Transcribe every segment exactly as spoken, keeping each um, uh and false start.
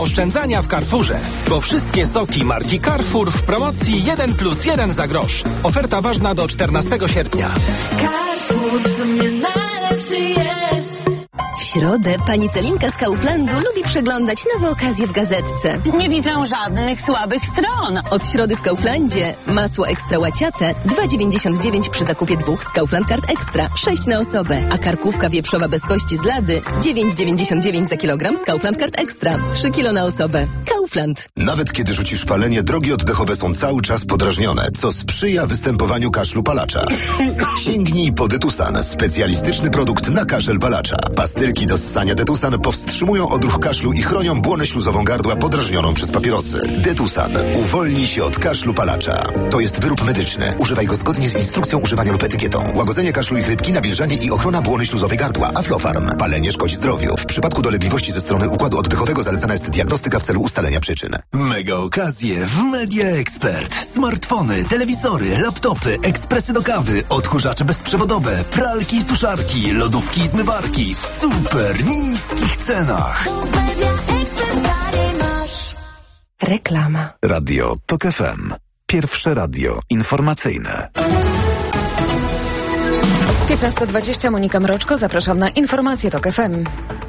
Oszczędzania w Carrefourze, bo wszystkie soki marki Carrefour w promocji jeden plus jeden za grosz. Oferta ważna do czternastego sierpnia. Carrefour w sumie najlepszy jest. W środę pani Celinka z Kauflandu lubi przeglądać nowe okazje w gazetce. Nie widzę żadnych słabych stron. Od środy w Kauflandzie masło ekstra łaciate dwa dziewięćdziesiąt dziewięć przy zakupie dwóch z Kaufland Card Extra, sześć na osobę, a karkówka wieprzowa bez kości z lady dziewięć dziewięćdziesiąt dziewięć za kilogram z Kaufland Card Extra, trzy kilo na osobę. Kaufland. Nawet kiedy rzucisz palenie, drogi oddechowe są cały czas podrażnione, co sprzyja występowaniu kaszlu palacza. Sięgnij po Detusan, specjalistyczny produkt na kaszel palacza. Pastylki do ssania Detusan powstrzymują odruch kaszlu i chronią błonę śluzową gardła podrażnioną przez papierosy. Detusan. Uwolnij się od kaszlu palacza. To jest wyrób medyczny. Używaj go zgodnie z instrukcją używania lub etykietą. Łagodzenie kaszlu i chrypki, nawilżanie i ochrona błony śluzowej gardła. Aflofarm. Palenie szkodzi zdrowiu. W przypadku dolegliwości ze strony układu oddechowego zalecana jest diagnostyka w celu ustalenia przyczyn. Mega okazje w Media Expert. Smartfony, telewizory, laptopy, ekspresy do kawy, odkurzacze bezprzewodowe, pralki i suszarki, lodówki i zmywarki w super niskich cenach. Reklama. Radio Tok F M. Pierwsze radio informacyjne. piętnasta dwadzieścia, Monika Mroczko, zapraszam na informacje Tok F M.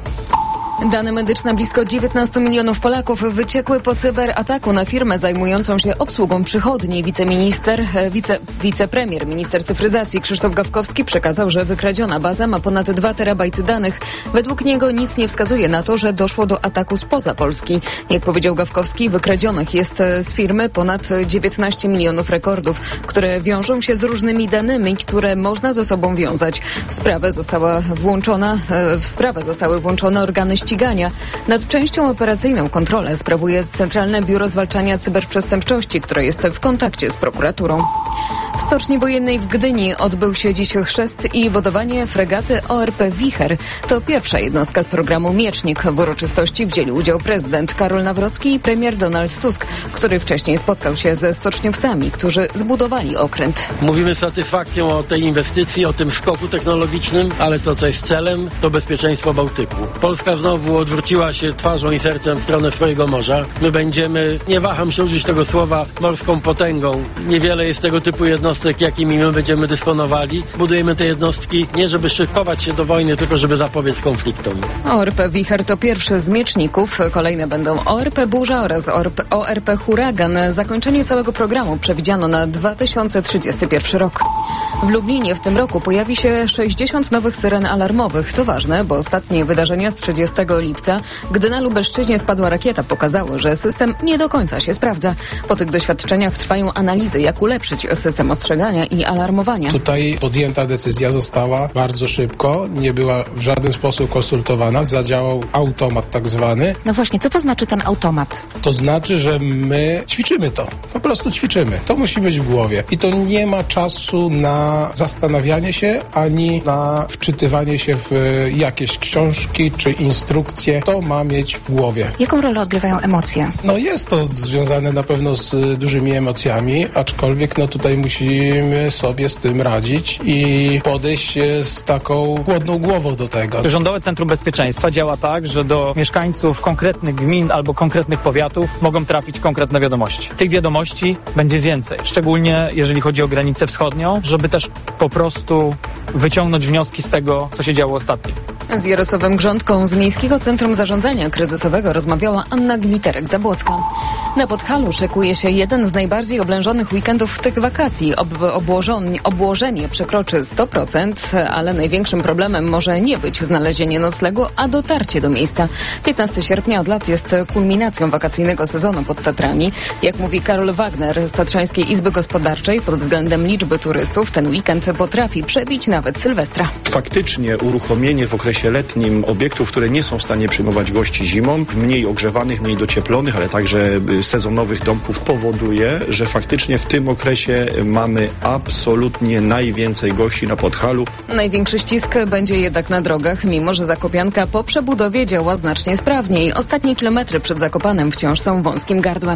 Dane medyczne blisko dziewiętnastu milionów Polaków wyciekły po cyberataku na firmę zajmującą się obsługą przychodni. Wiceminister, wice, wicepremier, minister cyfryzacji Krzysztof Gawkowski przekazał, że wykradziona baza ma ponad dwa terabajty danych. Według niego nic nie wskazuje na to, że doszło do ataku spoza Polski. Jak powiedział Gawkowski, wykradzionych jest z firmy ponad dziewiętnaście milionów rekordów, które wiążą się z różnymi danymi, które można ze sobą wiązać. W sprawę została włączona, w sprawę zostały włączone organy ścigania. Nad częścią operacyjną kontrolę sprawuje Centralne Biuro Zwalczania Cyberprzestępczości, które jest w kontakcie z prokuraturą. W Stoczni Wojennej w Gdyni odbył się dziś chrzest i wodowanie fregaty O R P Wicher. To pierwsza jednostka z programu Miecznik. W uroczystości wzięli udział prezydent Karol Nawrocki i premier Donald Tusk, który wcześniej spotkał się ze stoczniowcami, którzy zbudowali okręt. Mówimy z satysfakcją o tej inwestycji, o tym skoku technologicznym, ale to, co jest celem, to bezpieczeństwo Bałtyku. Polska znowu odwróciła się twarzą i sercem w stronę swojego morza. My będziemy, nie waham się użyć tego słowa, morską potęgą. Niewiele jest tego typu jednostek, jakimi my będziemy dysponowali. Budujemy te jednostki nie żeby szykować się do wojny, tylko żeby zapobiec konfliktom. O R P Wicher to pierwszy z mieczników. Kolejne będą O R P Burza oraz O R P Huragan. Zakończenie całego programu przewidziano na dwa tysiące trzydziesty pierwszy rok. W Lublinie w tym roku pojawi się sześćdziesiąt nowych syren alarmowych. To ważne, bo ostatnie wydarzenia z trzydziestego lipca, gdy na Lubelszczyźnie spadła rakieta, pokazały, że system nie do końca się sprawdza. Po tych doświadczeniach trwają analizy, jak ulepszyć system ostrzegania i alarmowania. Tutaj podjęta decyzja została bardzo szybko, nie była w żaden sposób konsultowana, zadziałał automat tak zwany. No właśnie, co to znaczy ten automat? To znaczy, że my ćwiczymy to, po prostu ćwiczymy. To musi być w głowie i to nie ma czasu na zastanawianie się, ani na wczytywanie się w jakieś książki czy instrukcje. To ma mieć w głowie. Jaką rolę odgrywają emocje? No jest to związane na pewno z dużymi emocjami, aczkolwiek no tutaj musimy sobie z tym radzić i podejść z taką chłodną głową do tego. Rządowe Centrum Bezpieczeństwa działa tak, że do mieszkańców konkretnych gmin albo konkretnych powiatów mogą trafić konkretne wiadomości. Tych wiadomości będzie więcej, szczególnie jeżeli chodzi o granicę wschodnią, żeby też po prostu wyciągnąć wnioski z tego, co się działo ostatnio. Z Jarosławem Grządką z Miejskiego Centrum Zarządzania Kryzysowego rozmawiała Anna Gmiterek-Zabłocka. Na Podhalu szykuje się jeden z najbardziej oblężonych weekendów tych wakacji. Ob- obłożenie, obłożenie przekroczy sto procent, ale największym problemem może nie być znalezienie noclegu, a dotarcie do miejsca. piętnastego sierpnia od lat jest kulminacją wakacyjnego sezonu pod Tatrami. Jak mówi Karol Wagner z Tatrzańskiej Izby Gospodarczej, pod względem liczby turystów ten weekend potrafi przebić nawet Sylwestra. Faktycznie uruchomienie w okresie letnim obiektów, które nie są w stanie przyjmować gości zimą, mniej ogrzewanych, mniej docieplonych, ale także sezonowych domków powoduje, że faktycznie w tym okresie mamy absolutnie najwięcej gości na Podhalu. Największy ścisk będzie jednak na drogach, mimo że Zakopianka po przebudowie działa znacznie sprawniej. Ostatnie kilometry przed Zakopanem wciąż są wąskim gardłem.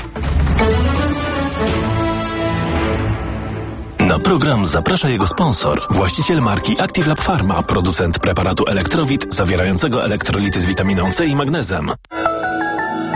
Na program zaprasza jego sponsor, właściciel marki Active Lab Pharma, producent preparatu Elektrowit zawierającego elektrolity z witaminą C i magnezem.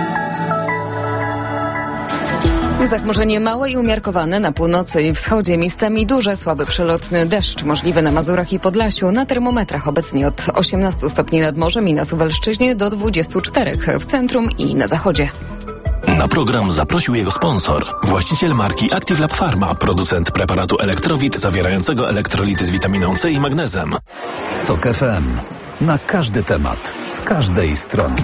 Zachmurzenie małe i umiarkowane na północy i wschodzie, miejscami duże, słaby przelotny deszcz możliwy na Mazurach i Podlasiu. Na termometrach obecnie od osiemnastu stopni nad morzem i na Suwalszczyźnie do dwudziestu czterech w centrum i na zachodzie. Na program zaprosił jego sponsor, właściciel marki Active Lab Pharma, producent preparatu Elektrowit zawierającego elektrolity z witaminą C i magnezem. Tok F M. Na każdy temat, z każdej strony.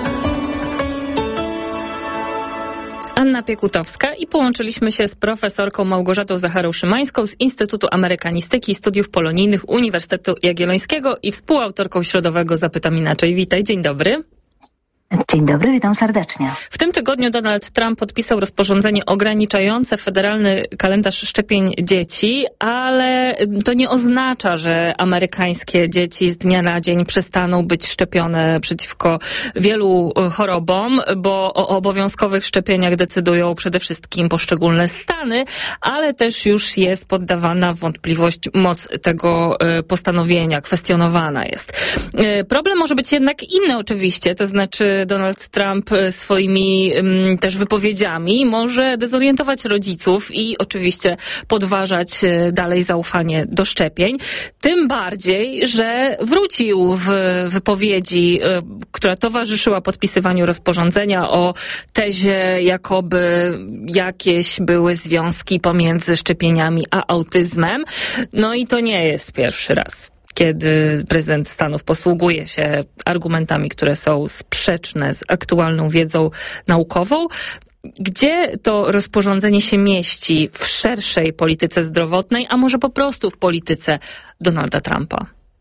Anna Piekutowska i połączyliśmy się z profesorką Małgorzatą Zacharą-Szymańską z Instytutu Amerykanistyki i Studiów Polonijnych Uniwersytetu Jagiellońskiego i współautorką Środowego Zapytam Inaczej. Witaj, dzień dobry. Dzień dobry, witam serdecznie. W tym tygodniu Donald Trump podpisał rozporządzenie ograniczające federalny kalendarz szczepień dzieci, ale to nie oznacza, że amerykańskie dzieci z dnia na dzień przestaną być szczepione przeciwko wielu chorobom, bo o obowiązkowych szczepieniach decydują przede wszystkim poszczególne stany, ale też już jest poddawana w wątpliwość moc tego postanowienia, kwestionowana jest. Problem może być jednak inny oczywiście, to znaczy Donald Trump swoimi um, też wypowiedziami może dezorientować rodziców i oczywiście podważać dalej zaufanie do szczepień. Tym bardziej, że wrócił w wypowiedzi, y, która towarzyszyła podpisywaniu rozporządzenia o tezie, jakoby jakieś były związki pomiędzy szczepieniami a autyzmem. No i to nie jest pierwszy raz, kiedy prezydent Stanów posługuje się argumentami, które są sprzeczne z aktualną wiedzą naukową. Gdzie to rozporządzenie się mieści w szerszej polityce zdrowotnej, a może po prostu w polityce Donalda Trumpa?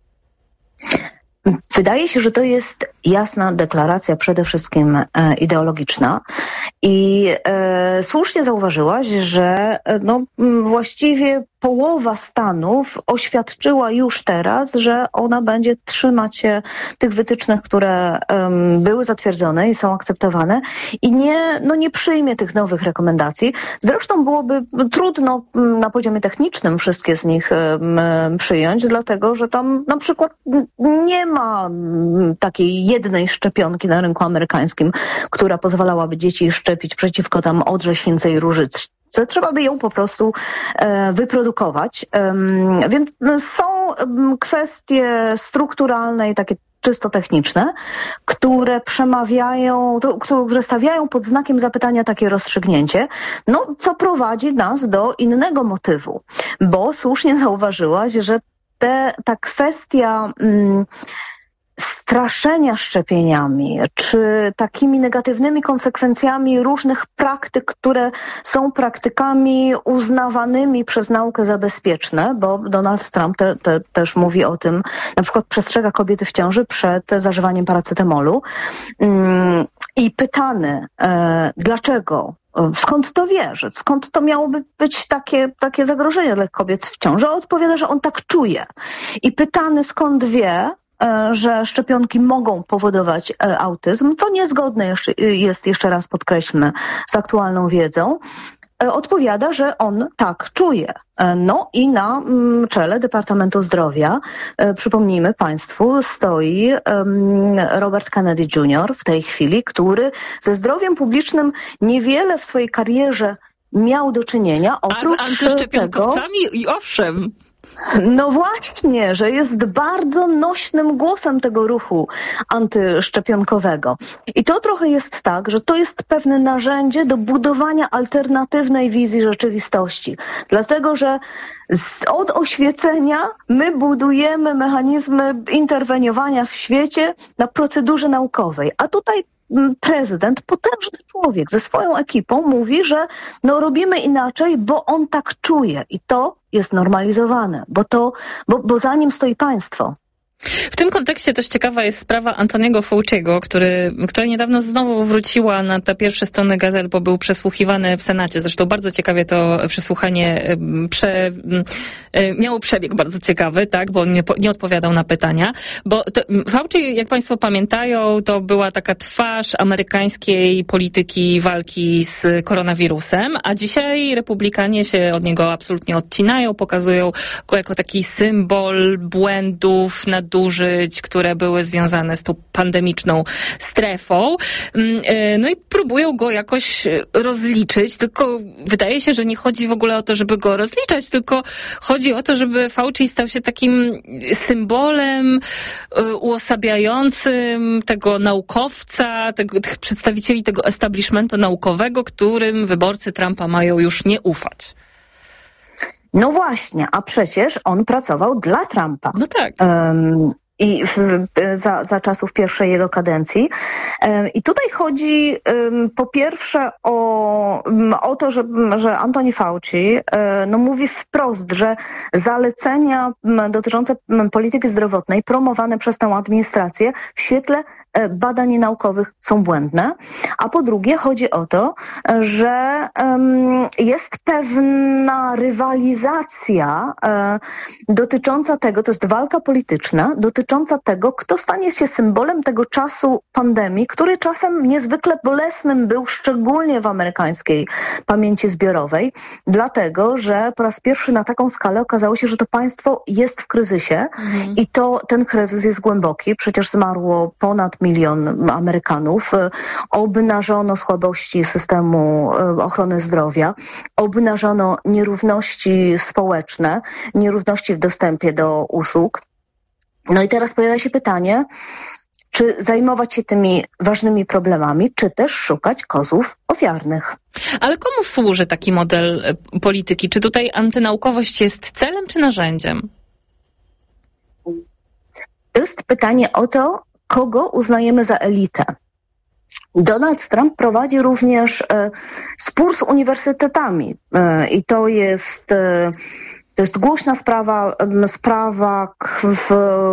Wydaje się, że to jest jasna deklaracja, przede wszystkim e, ideologiczna i e, słusznie zauważyłaś, że e, no, właściwie połowa stanów oświadczyła już teraz, że ona będzie trzymać się tych wytycznych, które um, były zatwierdzone i są akceptowane i nie, no, nie przyjmie tych nowych rekomendacji. Zresztą byłoby trudno na poziomie technicznym wszystkie z nich um, przyjąć, dlatego że tam na przykład nie ma takiej jednej szczepionki na rynku amerykańskim, która pozwalałaby dzieci szczepić przeciwko tam odrze świncej różycy. Trzeba by ją po prostu e, wyprodukować. E, więc są kwestie strukturalne i takie czysto techniczne, które przemawiają, to, które stawiają pod znakiem zapytania takie rozstrzygnięcie, no co prowadzi nas do innego motywu, bo słusznie zauważyłaś, że te, ta kwestia mm, straszenia szczepieniami, czy takimi negatywnymi konsekwencjami różnych praktyk, które są praktykami uznawanymi przez naukę za bezpieczne, bo Donald Trump te, te, też mówi o tym, na przykład przestrzega kobiety w ciąży przed zażywaniem paracetamolu ym, i pytany, e, dlaczego, skąd to wierzy, skąd to miałoby być takie, takie zagrożenie dla kobiet w ciąży, a odpowiada, że on tak czuje. I pytany, skąd wie, że szczepionki mogą powodować autyzm, co niezgodne jest, jeszcze raz podkreślmy, z aktualną wiedzą, odpowiada, że on tak czuje. No i na czele Departamentu Zdrowia, przypomnijmy Państwu, stoi Robert Kennedy junior w tej chwili, który ze zdrowiem publicznym niewiele w swojej karierze miał do czynienia. Oprócz A z antyszczepionkowcami tego, i owszem. No właśnie, że jest bardzo nośnym głosem tego ruchu antyszczepionkowego. I to trochę jest tak, że to jest pewne narzędzie do budowania alternatywnej wizji rzeczywistości. Dlatego, że z, od oświecenia my budujemy mechanizmy interweniowania w świecie na procedurze naukowej. A tutaj prezydent, potężny człowiek ze swoją ekipą mówi, że no robimy inaczej, bo on tak czuje i to jest normalizowane, bo to, bo, bo za nim stoi państwo. W tym kontekście też ciekawa jest sprawa Antoniego Fauciego, który, która niedawno znowu wróciła na te pierwsze strony gazet, bo był przesłuchiwany w Senacie. Zresztą bardzo ciekawie to przesłuchanie prze, miało przebieg bardzo ciekawy, tak, bo on nie, nie odpowiadał na pytania. Bo to, Fauci, jak Państwo pamiętają, to była taka twarz amerykańskiej polityki walki z koronawirusem, a dzisiaj republikanie się od niego absolutnie odcinają, pokazują go jako taki symbol błędów, nad nadużyć, które były związane z tą pandemiczną strefą. No i próbują go jakoś rozliczyć, tylko wydaje się, że nie chodzi w ogóle o to, żeby go rozliczać, tylko chodzi o to, żeby Fauci stał się takim symbolem uosabiającym tego naukowca, tego, tych przedstawicieli tego establishmentu naukowego, którym wyborcy Trumpa mają już nie ufać. No właśnie, a przecież on pracował dla Trumpa. No tak. Um, I w, za, za czasów pierwszej jego kadencji. Um, I tutaj chodzi um, po pierwsze o, um, o to, że, że Anthony Fauci um, no, mówi wprost, że zalecenia um, dotyczące um, polityki zdrowotnej promowane przez tę administrację w świetle um, badań naukowych są błędne. A po drugie chodzi o to, że um, jest pewna rywalizacja um, dotycząca tego, to jest walka polityczna, dotycząca dotycząca tego, kto stanie się symbolem tego czasu pandemii, który czasem niezwykle bolesnym był, szczególnie w amerykańskiej pamięci zbiorowej, dlatego, że po raz pierwszy na taką skalę okazało się, że to państwo jest w kryzysie mhm. i to ten kryzys jest głęboki. Przecież zmarło ponad milion Amerykanów. Obnażono słabości systemu ochrony zdrowia, obnażono nierówności społeczne, nierówności w dostępie do usług. No i teraz pojawia się pytanie, czy zajmować się tymi ważnymi problemami, czy też szukać kozłów ofiarnych. Ale komu służy taki model polityki? Czy tutaj antynaukowość jest celem, czy narzędziem? To jest pytanie o to, kogo uznajemy za elitę. Donald Trump prowadzi również e, spór z uniwersytetami e, i to jest... E, To jest głośna sprawa, sprawa, w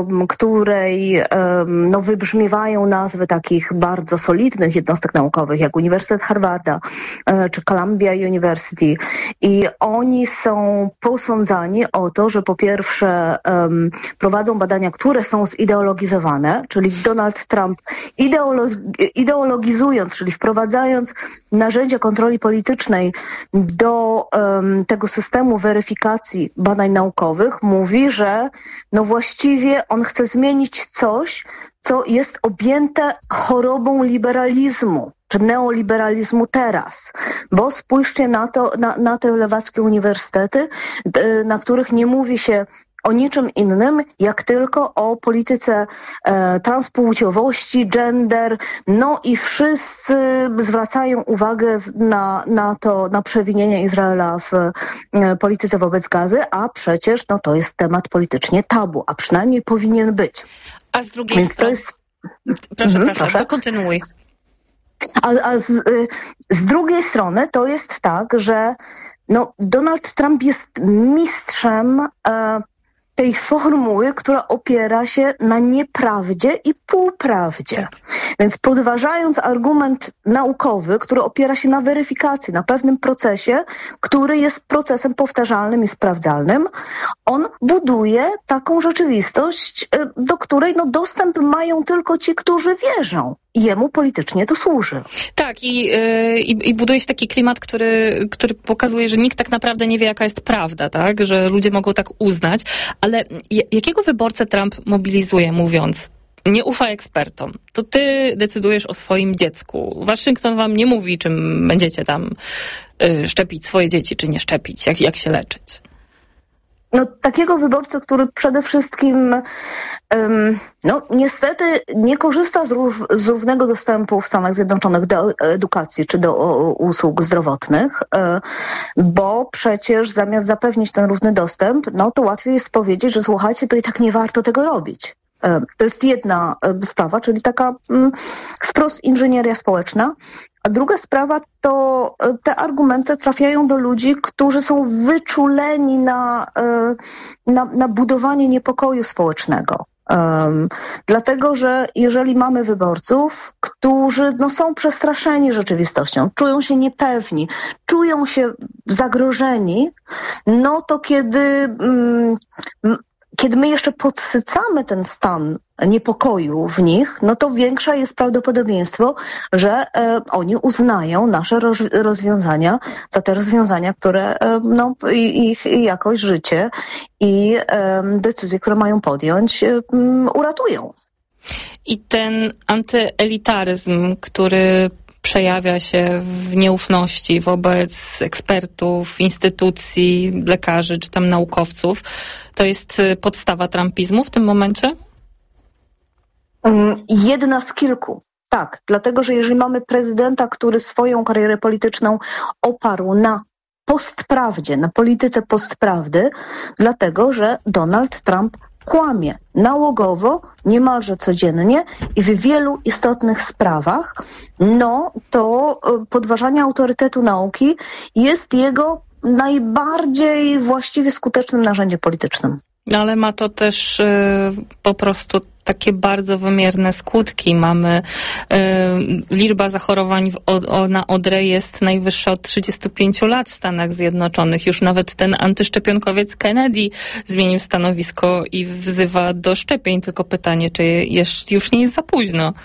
której no, wybrzmiewają nazwy takich bardzo solidnych jednostek naukowych, jak Uniwersytet Harvarda czy Columbia University. I oni są posądzani o to, że po pierwsze um, prowadzą badania, które są zideologizowane, czyli Donald Trump ideolo- ideologizując, czyli wprowadzając narzędzia kontroli politycznej do um, tego systemu weryfikacji badań naukowych, mówi, że no właściwie on chce zmienić coś, co jest objęte chorobą liberalizmu, czy neoliberalizmu teraz. Bo spójrzcie na to, na, na te lewackie uniwersytety, na których nie mówi się o niczym innym, jak tylko o polityce e, transpłciowości, gender, no i wszyscy zwracają uwagę na, na to, na przewinienie Izraela w e, polityce wobec Gazy, a przecież no, to jest temat politycznie tabu, a przynajmniej powinien być. A z drugiej Więc strony... to jest... Proszę, mhm, proszę, to kontynuuj. A, a z, z drugiej strony to jest tak, że no, Donald Trump jest mistrzem e, tej formuły, która opiera się na nieprawdzie i półprawdzie. Tak. Więc podważając argument naukowy, który opiera się na weryfikacji, na pewnym procesie, który jest procesem powtarzalnym i sprawdzalnym, on buduje taką rzeczywistość, do której no, dostęp mają tylko ci, którzy wierzą. I jemu politycznie to służy. Tak, i, yy, i buduje się taki klimat, który, który pokazuje, że nikt tak naprawdę nie wie, jaka jest prawda, tak? Że ludzie mogą tak uznać. Ale jakiego wyborcę Trump mobilizuje, mówiąc, nie ufaj ekspertom, to ty decydujesz o swoim dziecku. Waszyngton wam nie mówi, czym będziecie tam yy, szczepić swoje dzieci, czy nie szczepić, jak, jak się leczyć. No, takiego wyborcy, który przede wszystkim um, no, niestety nie korzysta z, rów, z równego dostępu w Stanach Zjednoczonych do edukacji czy do o, usług zdrowotnych, e, bo przecież zamiast zapewnić ten równy dostęp, no to łatwiej jest powiedzieć, że słuchajcie, to i tak nie warto tego robić. E, to jest jedna e, sprawa, czyli taka m, wprost inżynieria społeczna. A druga sprawa to te argumenty trafiają do ludzi, którzy są wyczuleni na, na, na budowanie niepokoju społecznego. Um, dlatego, że jeżeli mamy wyborców, którzy no, są przestraszeni rzeczywistością, czują się niepewni, czują się zagrożeni, no to kiedy... Um, kiedy my jeszcze podsycamy ten stan niepokoju w nich, no to większe jest prawdopodobieństwo, że e, oni uznają nasze roz, rozwiązania za te rozwiązania, które e, no, i, ich i jakość życie i e, decyzje, które mają podjąć, e, uratują. I ten antyelitaryzm, który przejawia się w nieufności wobec ekspertów, instytucji, lekarzy czy tam naukowców, to jest podstawa trumpizmu w tym momencie? Jedna z kilku. Tak, dlatego, że jeżeli mamy prezydenta, który swoją karierę polityczną oparł na postprawdzie, na polityce postprawdy, dlatego, że Donald Trump kłamie nałogowo, niemalże codziennie i w wielu istotnych sprawach, no to podważanie autorytetu nauki jest jego najbardziej właściwie skutecznym narzędziem politycznym. Ale ma to też y, po prostu takie bardzo wymierne skutki. Mamy y, liczba zachorowań w, o, o, na odrę jest najwyższa od trzydziestu pięciu lat w Stanach Zjednoczonych. Już nawet ten antyszczepionkowiec Kennedy zmienił stanowisko i wzywa do szczepień. Tylko pytanie, czy jest, już nie jest za późno?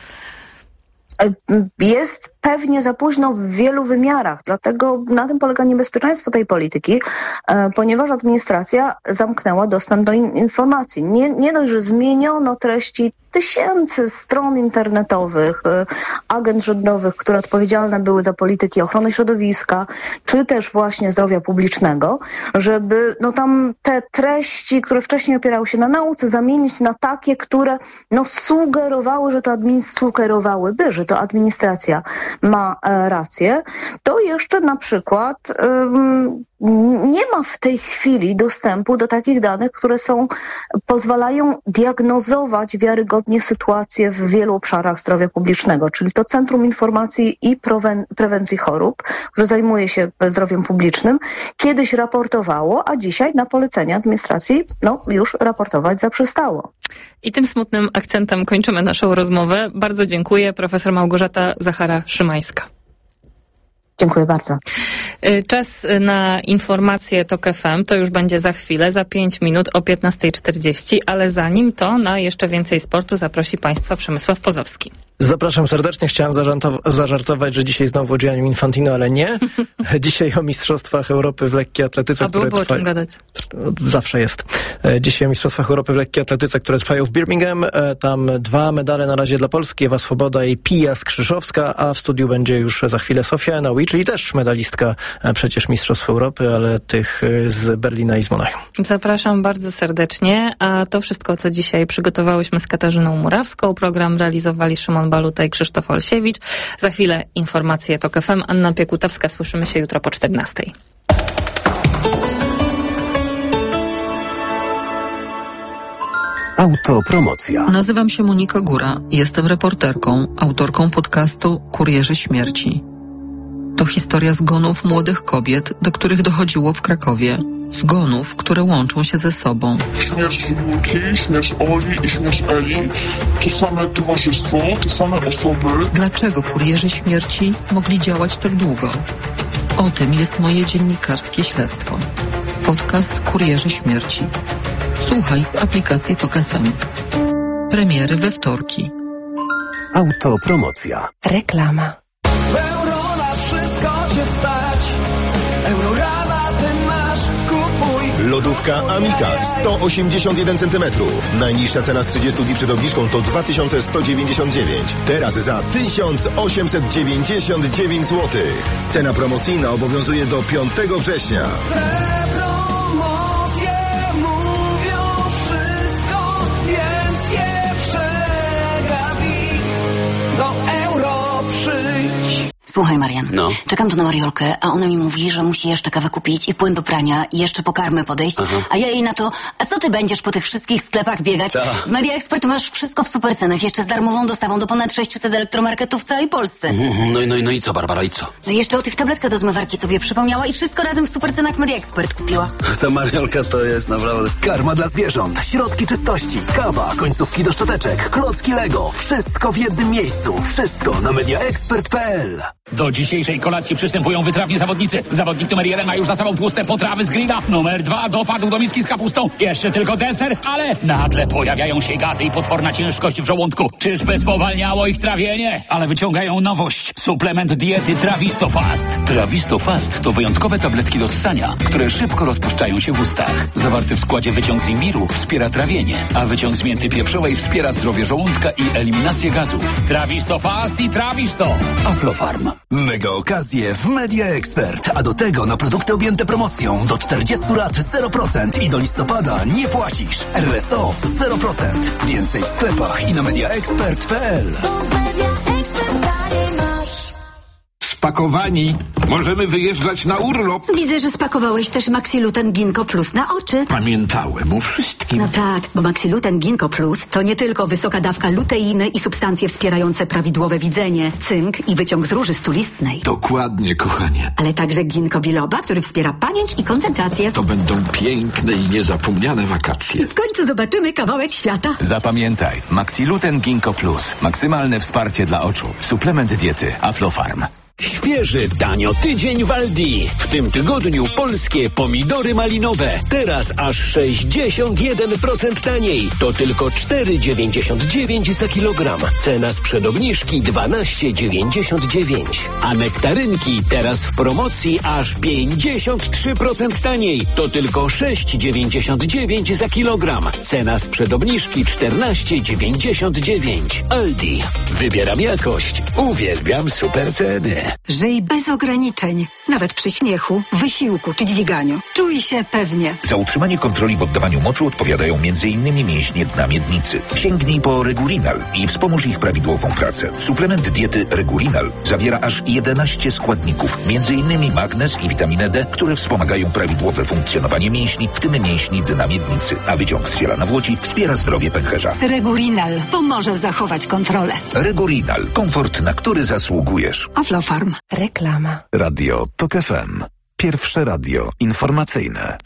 Jest pewnie za późno w wielu wymiarach, dlatego na tym polega niebezpieczeństwo tej polityki, ponieważ administracja zamknęła dostęp do in- informacji. Nie, nie dość, że zmieniono treści tysięcy stron internetowych, agent rządowych, które odpowiedzialne były za polityki ochrony środowiska, czy też właśnie zdrowia publicznego, żeby no tam te treści, które wcześniej opierały się na nauce, zamienić na takie, które no sugerowały, że to administ- sugerowałyby, że to administracja ma e, rację, to jeszcze na przykład ym, nie ma w tej chwili dostępu do takich danych, które są, pozwalają diagnozować wiarygodnie sytuację w wielu obszarach zdrowia publicznego, czyli to Centrum Informacji i Prewen- Prewencji Chorób, które zajmuje się zdrowiem publicznym, kiedyś raportowało, a dzisiaj na polecenie administracji no, już raportować zaprzestało. I tym smutnym akcentem kończymy naszą rozmowę. Bardzo dziękuję. Profesor Małgorzata Zachara-Szymańska. Dziękuję bardzo. Czas na informacje TOK F M to już będzie za chwilę, za pięć minut o piętnasta czterdzieści, ale zanim to na jeszcze więcej sportu zaprosi Państwa Przemysław Pozowski. Zapraszam serdecznie. Chciałem zażartow- zażartować, że dzisiaj znowu o Gianni Infantino, ale nie. Dzisiaj o Mistrzostwach Europy w lekkiej atletyce, A które było trwają. o czym gadać. Zawsze jest. Dzisiaj o Mistrzostwach Europy w lekkiej atletyce, które trwają w Birmingham. Tam dwa medale na razie dla Polski, Ewa Swoboda i Pija Skrzyszowska, a w studiu będzie już za chwilę Sofia Enoui, czyli też medalistka przecież Mistrzostw Europy, ale tych z Berlina i z Monachium. Zapraszam bardzo serdecznie, a to wszystko, co dzisiaj przygotowałyśmy z Katarzyną Murawską. Program realizowali Szymon Baluta i Krzysztof Olsiewicz. Za chwilę informacje TOK F M. Anna Piekutowska. Słyszymy się jutro po czternastej. Autopromocja. Nazywam się Monika Góra. Jestem reporterką, autorką podcastu Kurierzy Śmierci. To historia zgonów młodych kobiet, do których dochodziło w Krakowie. Zgonów, które łączą się ze sobą. Śmierć Julki, śmierć Oli i śmierć Eli to same towarzystwo, te same osoby. Dlaczego kurierzy śmierci mogli działać tak długo? O tym jest moje dziennikarskie śledztwo. Podcast Kurierzy Śmierci. Słuchaj aplikacji TOK F M. Premiery we wtorki. Autopromocja. Reklama. Lodówka Amika sto osiemdziesiąt jeden centymetrów. Najniższa cena z trzydziestu dni przed obniżką to dwa tysiące sto dziewięćdziesiąt dziewięć. Teraz za tysiąc osiemset dziewięćdziesiąt dziewięć złotych. Cena promocyjna obowiązuje do piątego września. Te promocje mówią wszystko, więc je przegapi. Do euro przyjdź. Słuchaj, Marian, No. czekam tu na Mariolkę, a ona mi mówi, że musi jeszcze kawę kupić i płyn do prania i jeszcze po karmę podejść, Aha. a ja jej na to, a co ty będziesz po tych wszystkich sklepach biegać? Ta. W Media Expert masz wszystko w supercenach, jeszcze z darmową dostawą do ponad sześciuset elektromarketów w całej Polsce. Mhm, No i, no, i, no i co, Barbara, i co? No i jeszcze o tych tabletkach do zmywarki sobie przypomniała i wszystko razem w supercenach w Media Expert kupiła. Ta Mariolka to jest naprawdę... Karma dla zwierząt, środki czystości, kawa, końcówki do szczoteczek, klocki Lego. Wszystko w jednym miejscu. Wszystko na mediaexpert kropka p l. Do dzisiejszej kolacji przystępują wytrawni zawodnicy. Zawodnik numer jeden ma już za sobą tłuste potrawy z grilla. Numer dwa dopadł do miski z kapustą. Jeszcze tylko deser, ale nagle pojawiają się gazy i potworna ciężkość w żołądku. Czyżby spowalniało ich trawienie? Ale wyciągają nowość. Suplement diety Trawisto Fast. Trawisto Fast to wyjątkowe tabletki do ssania, które szybko rozpuszczają się w ustach. Zawarty w składzie wyciąg z imbiru wspiera trawienie, a wyciąg z mięty pieprzowej wspiera zdrowie żołądka i eliminację gazów. Trawisto Fast i Trawisto. Aflofarm. Mega okazje w Media Expert, a do tego na produkty objęte promocją do czterdziestu lat zero procent i do listopada nie płacisz. R S O zero procent. Więcej w sklepach i na mediaexpert kropka p l. Spakowani. Możemy wyjeżdżać na urlop. Widzę, że spakowałeś też Maxiluten Ginkgo Plus na oczy. Pamiętałem o wszystkim. No tak, bo Maxiluten Ginkgo Plus to nie tylko wysoka dawka luteiny i substancje wspierające prawidłowe widzenie, cynk i wyciąg z róży stulistnej. Dokładnie, kochanie. Ale także ginkgo biloba, który wspiera pamięć i koncentrację. To będą piękne i niezapomniane wakacje. W końcu zobaczymy kawałek świata. Zapamiętaj, Maxiluten Ginkgo Plus. Maksymalne wsparcie dla oczu. Suplement diety Aflofarm. Świeży tanio tydzień w Aldi. W tym tygodniu polskie pomidory malinowe. Teraz aż sześćdziesiąt jeden procent taniej. To tylko cztery dziewięćdziesiąt dziewięć za kilogram. Cena sprzed obniżki dwanaście dziewięćdziesiąt dziewięć. A nektarynki teraz w promocji aż pięćdziesiąt trzy procent taniej. To tylko sześć dziewięćdziesiąt dziewięć za kilogram. Cena sprzed obniżki czternaście dziewięćdziesiąt dziewięć. Aldi. Wybieram jakość. Uwielbiam super ceny. Żyj bez ograniczeń. Nawet przy śmiechu, wysiłku czy dźwiganiu. Czuj się pewnie. Za utrzymanie kontroli w oddawaniu moczu odpowiadają m in mięśnie dna miednicy. Sięgnij po Regulinal i wspomóż ich prawidłową pracę. Suplement diety Regulinal zawiera aż jedenaście składników, między innymi magnez i witaminę D, które wspomagają prawidłowe funkcjonowanie mięśni, w tym mięśni dna miednicy, a wyciąg z ciela na włodzi wspiera zdrowie pęcherza. Regulinal pomoże zachować kontrolę. Regulinal. Komfort, na który zasługujesz. Aflofarm. Reklama. Radio TOK F M. Pierwsze radio informacyjne.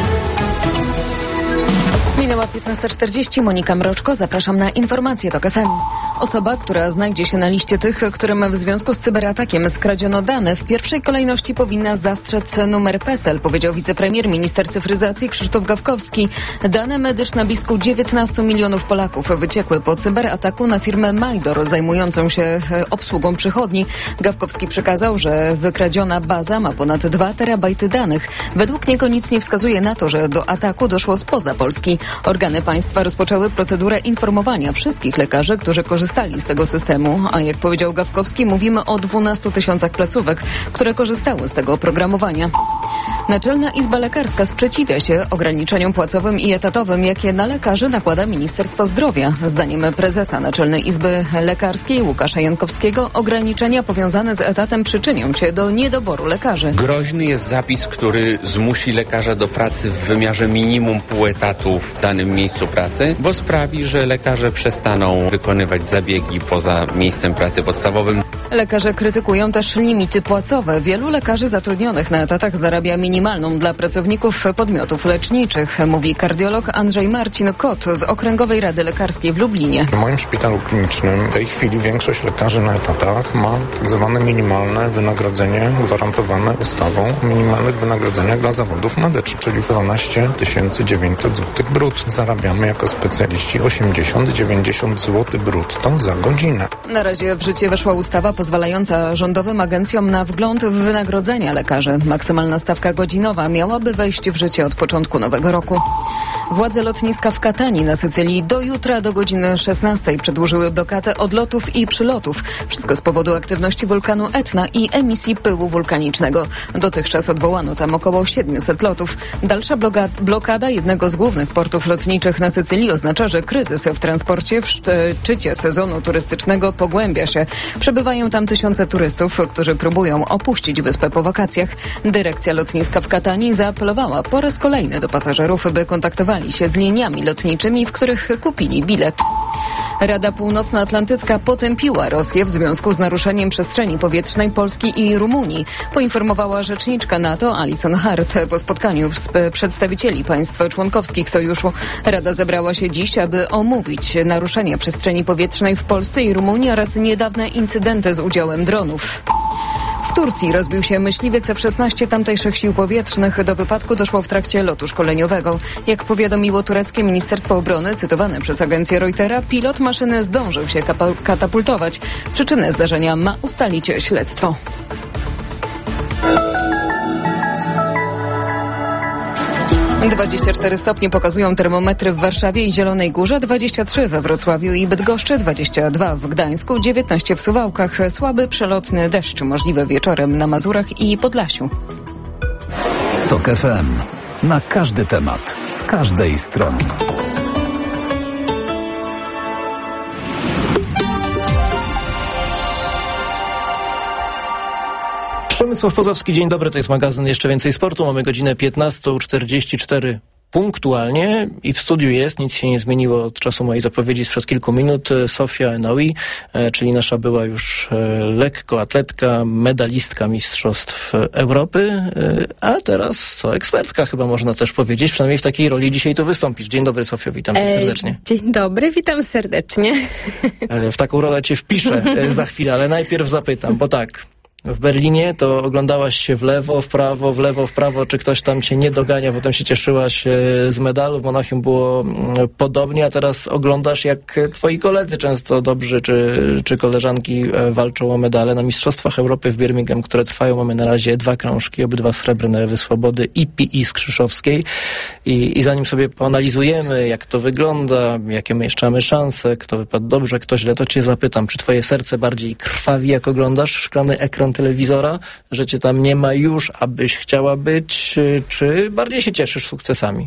Minęła piętnasta czterdzieści. Monika Mroczko. Zapraszam na informacje TOK F M. Osoba, która znajdzie się na liście tych, którym w związku z cyberatakiem skradziono dane, w pierwszej kolejności powinna zastrzec numer PESEL, powiedział wicepremier, minister cyfryzacji Krzysztof Gawkowski. Dane medyczne blisko dziewiętnastu milionów Polaków wyciekły po cyberataku na firmę Majdor zajmującą się obsługą przychodni. Gawkowski przekazał, że wykradziona baza ma ponad dwa terabajty danych. Według niego nic nie wskazuje na to, że do ataku doszło spoza Polski. Organy państwa rozpoczęły procedurę informowania wszystkich lekarzy, którzy korzystali z tego systemu, a jak powiedział Gawkowski, mówimy o dwunastu tysiącach placówek, które korzystały z tego oprogramowania. Naczelna Izba Lekarska sprzeciwia się ograniczeniom płacowym i etatowym, jakie na lekarzy nakłada Ministerstwo Zdrowia. Zdaniem prezesa Naczelnej Izby Lekarskiej Łukasza Jankowskiego ograniczenia powiązane z etatem przyczynią się do niedoboru lekarzy. Groźny jest zapis, który zmusi lekarza do pracy w wymiarze minimum pół etatu w danym miejscu pracy, bo sprawi, że lekarze przestaną wykonywać zabiegi poza miejscem pracy podstawowym. Lekarze krytykują też limity płacowe. Wielu lekarzy zatrudnionych na etatach zarabia minimalną dla pracowników podmiotów leczniczych, mówi kardiolog Andrzej Marcin Kot z Okręgowej Rady Lekarskiej w Lublinie. W moim szpitalu klinicznym w tej chwili większość lekarzy na etatach ma tak zwane minimalne wynagrodzenie gwarantowane ustawą o minimalnych wynagrodzeniach dla zawodów medycznych, czyli dwanaście tysięcy dziewięćset złotych brutto. Zarabiamy jako specjaliści osiemdziesiąt do dziewięćdziesięciu złotych brutto za godzinę. Na razie w życie weszła ustawa pozwalająca rządowym agencjom na wgląd w wynagrodzenia lekarzy. Maksymalna stawka godzinowa miałaby wejść w życie od początku nowego roku. Władze lotniska w Katani na Sycylii do jutra do godziny szesnastej przedłużyły blokadę odlotów i przylotów. Wszystko z powodu aktywności wulkanu Etna i emisji pyłu wulkanicznego. Dotychczas odwołano tam około siedmiuset lotów. Dalsza blokada jednego z głównych portów lotniczych na Sycylii oznacza, że kryzys w transporcie w szczycie sezonu turystycznego pogłębia się. Przebywają tam tysiące turystów, którzy próbują opuścić wyspę po wakacjach. Dyrekcja lotniska w Katanii zaapelowała po raz kolejny do pasażerów, by kontaktowali się z liniami lotniczymi, w których kupili bilet. Rada Północnoatlantycka potępiła Rosję w związku z naruszeniem przestrzeni powietrznej Polski i Rumunii, poinformowała rzeczniczka NATO Alison Hart po spotkaniu z przedstawicieli państw członkowskich sojuszu. Rada zebrała się dziś, aby omówić naruszenia przestrzeni powietrznej w Polsce i Rumunii oraz niedawne incydenty z udziałem dronów. W Turcji rozbił się myśliwiec F szesnaście tamtejszych sił powietrznych. Do wypadku doszło w trakcie lotu szkoleniowego. Jak powiadomiło tureckie Ministerstwo Obrony, cytowane przez agencję Reutera, pilot maszyny zdążył się katapultować. Przyczynę zdarzenia ma ustalić śledztwo. dwadzieścia cztery stopnie pokazują termometry w Warszawie i Zielonej Górze, dwadzieścia trzy we Wrocławiu i Bydgoszczy, dwadzieścia dwa w Gdańsku, dziewiętnaście w Suwałkach. Słaby przelotny deszcz możliwy wieczorem na Mazurach i Podlasiu. TOK F M. Na każdy temat, z każdej strony. Przemysław Pozowski, dzień dobry, to jest magazyn Jeszcze Więcej Sportu. Mamy godzinę piętnasta czterdzieści cztery punktualnie i w studiu jest, nic się nie zmieniło od czasu mojej zapowiedzi sprzed kilku minut, Sofia Enaoui, czyli nasza była już lekkoatletka, medalistka Mistrzostw Europy, a teraz co, ekspertka chyba można też powiedzieć, przynajmniej w takiej roli dzisiaj tu wystąpisz. Dzień dobry, Sofio, witam cię serdecznie. Dzień dobry, witam serdecznie. W taką rolę cię wpiszę za chwilę, ale najpierw zapytam, bo tak, w Berlinie to oglądałaś się w lewo, w prawo, w lewo, w prawo, czy ktoś tam cię nie dogania, potem się cieszyłaś z medalu, w Monachium było podobnie, a teraz oglądasz, jak twoi koledzy często dobrzy, czy, czy koleżanki walczą o medale. Na Mistrzostwach Europy w Birmingham, które trwają, mamy na razie dwa krążki, obydwa srebrne, Ewy Swobody i P I z Krzyszowskiej. I, I zanim sobie poanalizujemy, jak to wygląda, jakie my jeszcze mamy szanse, kto wypadł dobrze, kto źle, to cię zapytam, czy twoje serce bardziej krwawi, jak oglądasz szklany ekran telewizora, że cię tam nie ma już, abyś chciała być, czy bardziej się cieszysz sukcesami?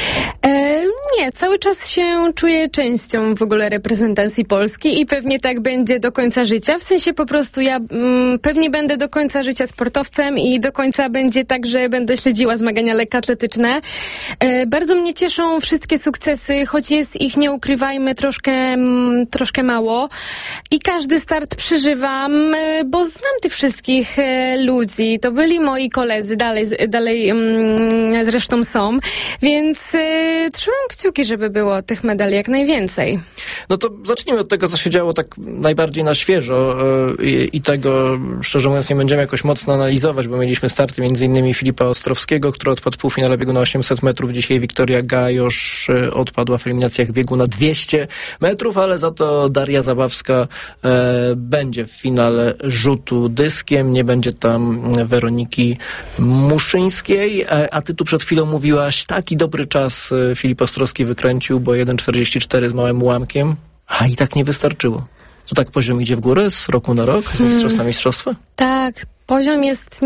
E, nie, cały czas się czuję częścią w ogóle reprezentacji Polski i pewnie tak będzie do końca życia. W sensie po prostu ja mm, pewnie będę do końca życia sportowcem i do końca będzie tak, że będę śledziła zmagania lekkoatletyczne. E, bardzo mnie cieszą wszystkie sukcesy, choć jest ich, nie ukrywajmy, troszkę, m, troszkę mało. I każdy start przeżywam, e, bo znam tych wszystkich e, ludzi. To byli moi koledzy, dalej, dalej m, zresztą są, więc Więc y, trzymam kciuki, żeby było tych medali jak najwięcej. No to zacznijmy od tego, co się działo tak najbardziej na świeżo y, i tego, szczerze mówiąc, nie będziemy jakoś mocno analizować, bo mieliśmy starty między innymi Filipa Ostrowskiego, który odpadł w półfinale biegu na osiemset metrów. Dzisiaj Wiktoria Gajosz y, odpadła w eliminacjach biegu na dwieście metrów, ale za to Daria Zabawska y, będzie w finale rzutu dyskiem. Nie będzie tam Weroniki Muszyńskiej, y, a ty tu przed chwilą mówiłaś, taki dobry czas Filip Ostrowski wykręcił, bo jeden czterdzieści cztery z małym ułamkiem, a i tak nie wystarczyło. To tak poziom idzie w górę z roku na rok, z mistrzostwa na mistrzostwa? Tak. Poziom jest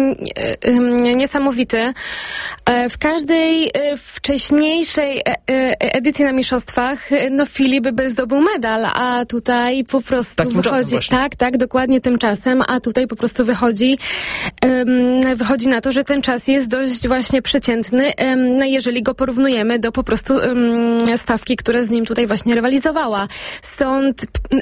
niesamowity. W każdej wcześniejszej edycji na mistrzostwach no Filip by zdobył medal, a tutaj po prostu Takim wychodzi... Tak, tak, dokładnie tymczasem, a tutaj po prostu wychodzi wychodzi na to, że ten czas jest dość właśnie przeciętny, jeżeli go porównujemy do po prostu stawki, która z nim tutaj właśnie rywalizowała. Stąd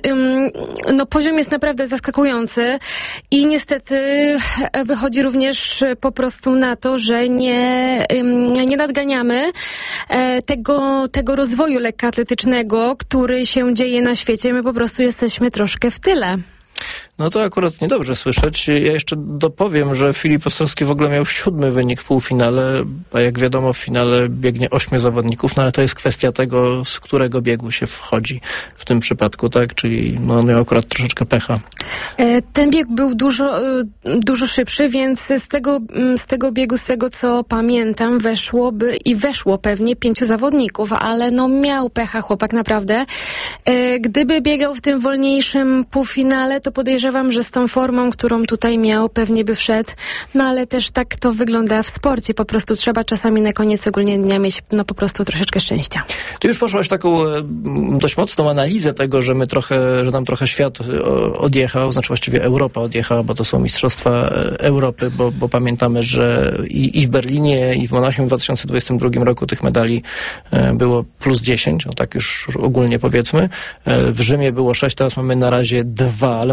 no poziom jest naprawdę zaskakujący i niestety wychodzi również po prostu na to, że nie, nie nadganiamy tego, tego rozwoju lekkoatletycznego, który się dzieje na świecie. My po prostu jesteśmy troszkę w tyle. No to akurat niedobrze słyszeć. Ja jeszcze dopowiem, że Filip Ostrowski w ogóle miał siódmy wynik w półfinale, a jak wiadomo w finale biegnie ośmiu zawodników, no ale to jest kwestia tego, z którego biegu się wchodzi w tym przypadku, tak? Czyli no, on miał akurat troszeczkę pecha. Ten bieg był dużo, dużo szybszy, więc z tego, z tego biegu, z tego co pamiętam, weszłoby i weszło pewnie pięciu zawodników, ale no miał pecha chłopak naprawdę. Gdyby biegał w tym wolniejszym półfinale, to podejrzewam, że z tą formą, którą tutaj miał, pewnie by wszedł, no ale też tak to wygląda w sporcie. Po prostu trzeba czasami na koniec ogólnie dnia mieć no po prostu troszeczkę szczęścia. Ty już poszłaś taką e, dość mocną analizę tego, że my trochę, że nam trochę świat odjechał, znaczy właściwie Europa odjechała, bo to są Mistrzostwa Europy, bo, bo pamiętamy, że i, i w Berlinie, i w Monachium w dwa tysiące dwudziestym drugim roku tych medali e, było plus dziesięć, o tak już ogólnie powiedzmy. E, w Rzymie było sześć, teraz mamy na razie dwa, ale może zanim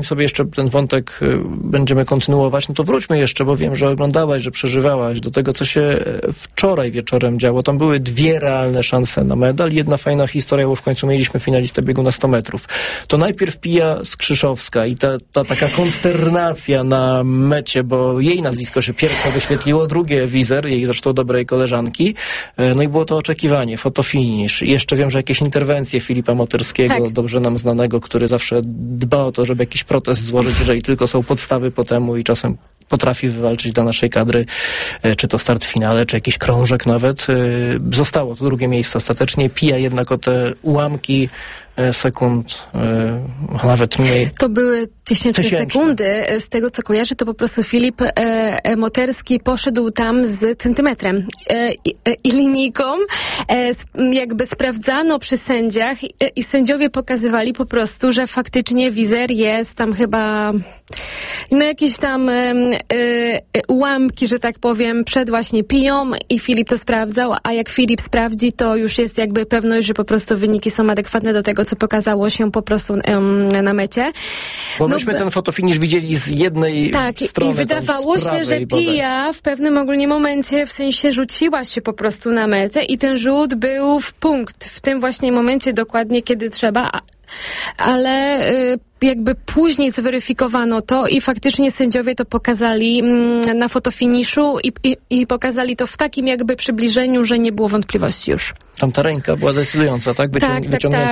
zanim sobie jeszcze ten wątek y, będziemy kontynuować, no to wróćmy jeszcze, bo wiem, że oglądałaś, że przeżywałaś do tego, co się wczoraj wieczorem działo. Tam były dwie realne szanse na medal, jedna fajna historia, bo w końcu mieliśmy finalistę biegu na sto metrów. To najpierw Pia Skrzyszowska i ta, ta taka konsternacja na mecie, bo jej nazwisko się pierwsze wyświetliło, drugie wizer, jej zresztą dobrej koleżanki. No i było to oczekiwanie, fotofinish. I jeszcze wiem, że jakieś interwencje Filipa Motyrskiego, tak. dobrze nam znanego, który zawsze dba o to, żeby jakiś protest złożyć, jeżeli tylko są podstawy po temu i czasem potrafi wywalczyć dla naszej kadry, czy to start w finale, czy jakiś krążek nawet. Zostało to drugie miejsce ostatecznie. Pija jednak o te ułamki sekund, a nawet mniej. To były tysięczne, tysięczne sekundy. Z tego, co kojarzę, to po prostu Filip e, Moterski poszedł tam z centymetrem e, i, e, i linijką. E, jakby sprawdzano przy sędziach i, i sędziowie pokazywali po prostu, że faktycznie wizer jest tam chyba no jakieś tam e, e, ułamki, że tak powiem, przed właśnie Piją i Filip to sprawdzał, a jak Filip sprawdzi, to już jest jakby pewność, że po prostu wyniki są adekwatne do tego, co pokazało się po prostu um, na mecie. Bo no, myśmy ten fotofinish widzieli z jednej tak, strony. I wydawało się, że Pija w pewnym ogólnie momencie w sensie rzuciła się po prostu na metę i ten rzut był w punkt, w tym właśnie momencie dokładnie, kiedy trzeba, ale y, jakby później zweryfikowano to i faktycznie sędziowie to pokazali mm, na fotofiniszu i, i, i pokazali to w takim jakby przybliżeniu, że nie było wątpliwości już. Tam ta ręka była decydująca, tak? Wycią- tak, tak, wyciągnięta